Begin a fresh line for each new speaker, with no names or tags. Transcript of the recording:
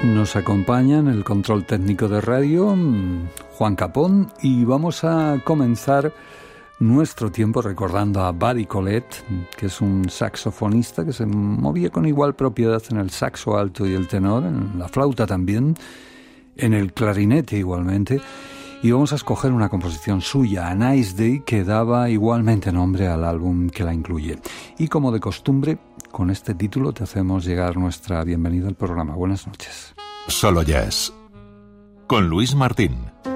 Nos acompaña en el control técnico de radio Juan Capón y vamos a comenzar nuestro tiempo recordando a Buddy Collette, que es un saxofonista que se movía con igual propiedad en el saxo alto y el tenor, en la flauta también, en el clarinete igualmente, y vamos a escoger una composición suya, A Nice Day, que daba igualmente nombre al álbum que la incluye. Y como de costumbre, con este título te hacemos llegar nuestra bienvenida al programa. Buenas noches.
Solo Jazz, con Luis Martín.